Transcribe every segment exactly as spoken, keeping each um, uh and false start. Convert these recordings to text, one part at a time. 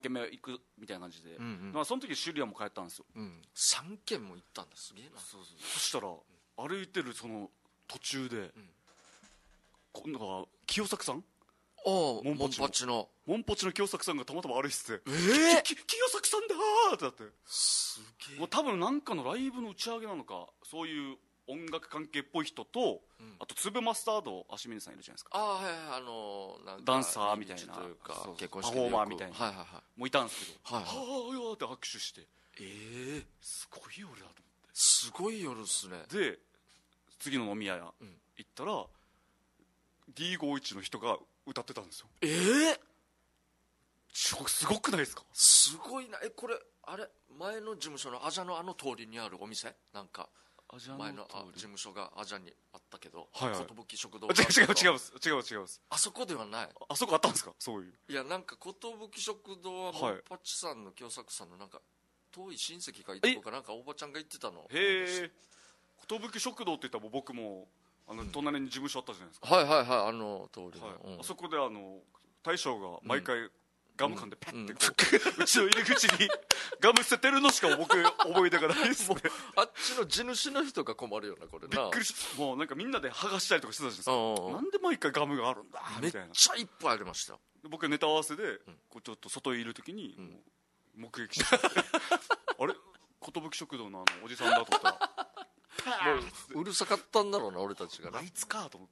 軒目行くみたいな感じで、 うんうん、 まあ、その時シュリアも帰ったんですよ、 うん、さんけんも行ったんだ、すげえな。 そうそうそしたら、うん、歩いてるその途中で、うん、今度は清作さん、 モンパチのモンパチの清作さんがたまたま歩いてて、 えー、 き清作さんだーってなって、 すげえ。 もう多分なんかのライブの打ち上げなのか、そういう音楽関係っぽい人と、うん、あと粒マスタード足峰さんいるじゃないですか。 ああ、はいはい、あのー、なんかダンサーみたいなというか、 そうそう結婚式パフォーマーみたいな、 はいはいはい、 もういたんですけど、 はいはい、 はあよって握手して、 ええー、 すごい夜だと思って、 すごい夜っすね。 で次の飲み屋や、うん、行ったら ディーごじゅういち の人が歌ってたんですよ。 ええー、 すごくないですか。 すごいな。え、これあれ前の事務所のアジャのあの通りにあるお店、なんか前のあ事務所がアジャにあったけど、 はいはい、 寿食堂。 違う違う違う違う違う。 あそこではない。 あそこあったんですか。そういう。 いや、なんか寿食堂はモンパチさんの清作さんのなんか遠い親戚がいとこかなんかおばちゃんが言ってたの。 へえ。寿食堂って言ったら僕もあの隣に事務所あったじゃないですか、 うん、はいはいはい、あの通りの、はい、 うん、あそこであの大将が毎回、うんガム噛んでペッてこう、うちの入り口にガム捨ててるのしか僕覚えてからないですね。 あっちの地主の人が困るよなこれな。 びっくりし、もうなんかみんなで剥がしたりとかしてたじゃないですか。なんで毎回ガムがあるんだみたいな。 めっちゃいっぱいありました。 僕ネタ合わせでこうちょっと外にいる時に目撃して、あれ寿食堂のあのおじさんだと思ったらもううるさかったんだろうな俺たちがな。 あいつかと思って、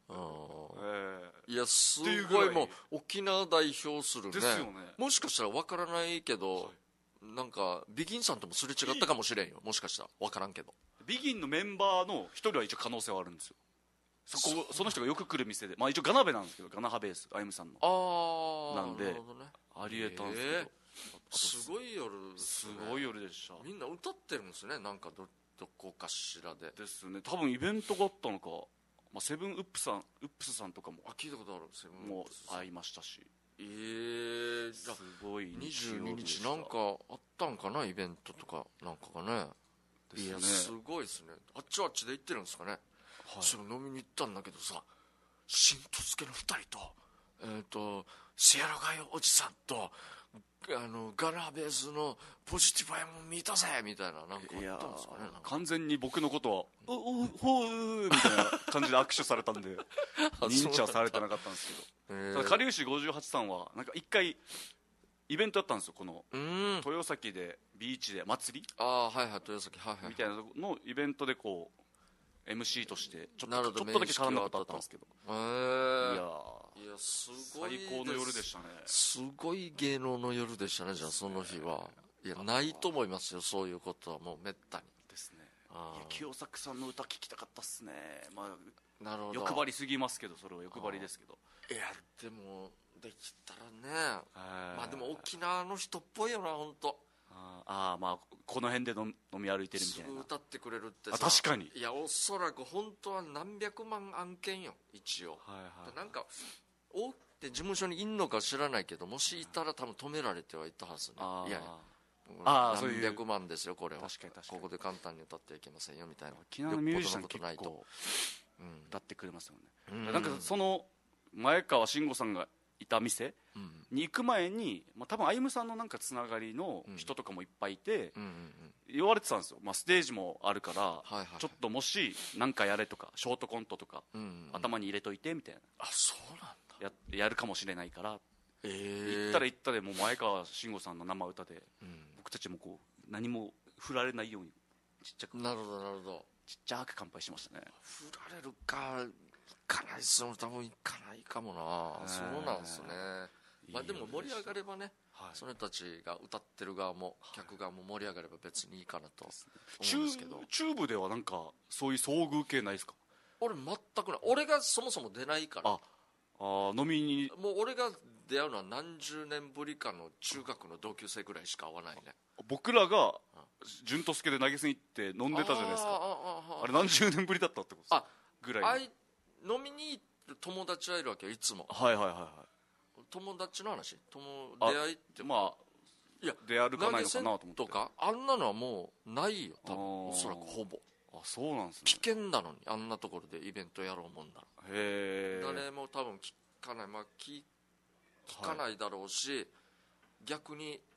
えー、いやすごいもう沖縄代表するね。 ですよね。 もしかしたら分からないけど、はい、なんかビギンさんともすれ違ったかもしれんよ。もしかしたら分からんけどビギンのメンバーの一人は一応可能性はあるんですよ。そこその人がよく来る店で、まあ一応ガナベなんですけど、ガナハベースあゆむさんのあなんで、ね、ありえたんですけど、えー、すごい夜ですね。 すごい夜でした。 みんな歌ってるんですね、なんか ど, どこかしらでですね。多分イベントがあったのか、まあ、セブンウップさんウップスさんとかもあ聞いたことある。セブンも会いましたし、 えー、 すごいにじゅうににちなんかあったんかな、イベントとかなんかがね。 ですね。いやすごいですね。あっちはあっちで行ってるんですかね。はい、その飲みに行ったんだけどさ、新とつけのふたりとえっ、ー、とシエラガイおじさんとあのガナベースのポジティブアイも見たぜみたいな、なんかあったんですかね。 完全に僕のことは「おおほう」みたいな感じで握手されたんで認知はされてなかったんですけど、ただかりゆしごじゅうはちさんはなんか一回イベントやったんですよ、この豊崎でビーチで祭り、 ああはいはい、豊崎はいはいみたいなのイベントでこうエムシー としてちょっとちょっとだけ絡んだことあったんですけど、 へー、 いやいやすごい最高の夜でしたね。 すごい芸能の夜でしたね。じゃあその日は、いやないと思いますよ、そういうことはもうめったにですね。いや清作さんの歌聴きたかったっすね。まあなるほど、 欲張りすぎますけど、それは欲張りですけど、 いやでもできたらね、まあでも沖縄の人っぽいよな本当。 ああ、まあこの辺で飲み歩いてるみたいな、 すぐ歌ってくれるってさ。 あ確かに。 いやおそらく本当は何百万案件よ一応、はいはい、なんか大手事務所にいんのか知らないけど、もしいたら多分止められてはいたはずね。いやあ何百万ですよこれは。確かに確かに、ここで簡単に歌ってはいけませんよみたいな。 沖縄のミュージシャン結構歌ってくれますよね、うん、なんかその前川慎吾さんがいた店に行く前に、まあ、多分歩夢さんのなんかつながりの人とかもいっぱいいて、うんうんうんうん、言われてたんですよ、まあ、ステージもあるから、はいはいはい、ちょっともし何かやれとかショートコントとか、うんうん、頭に入れといてみたいな、 あそうなんだや, やるかもしれないから、 えー、 行ったら行ったでもう前川慎吾さんの生歌で、うん、僕たちもこう何も振られないようにちっちゃく、 なるほどなるほど、 ちっちゃく乾杯しましたね。 振られるか行かないっすよ、多分行かないかもな。そうなんですね。まあでも盛り上がればね、はい、その人たちが歌ってる側も客側も盛り上がれば別にいいかなと思うんですけど、 チューブではなんかそういう遭遇系ないですか？ 俺全くない。俺がそもそも出ないから。 ああ、飲みにもう俺が出会うのは何十年ぶりかの中学の同級生ぐらいしか会わないね。 僕らが潤と助で投げ銭行って飲んでたじゃないですか。 あ, あ, あれ何十年ぶりだったってことですか？ぐらいの。 あい飲みに行って友達はいるわけよいつも。 はいはいはいはい。 友達の話、友出会いってまあいや出会うかないのかなと思って。 とかあんなのはもうないよ多分、おそらくほぼ。 あ、そうなんですね。 危険なのにあんなところでイベントやろうもんなら。 へえ。 誰も多分聞かない、まあ聞聞かないだろうし、はい、逆に